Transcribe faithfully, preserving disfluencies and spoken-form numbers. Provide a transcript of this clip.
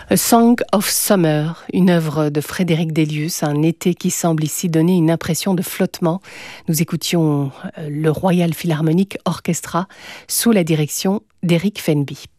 A Song of Summer, une œuvre de Frédéric Delius, un été qui semble ici donner une impression de flottement. Nous écoutions le Royal Philharmonic Orchestra sous la direction d'Eric Fenby.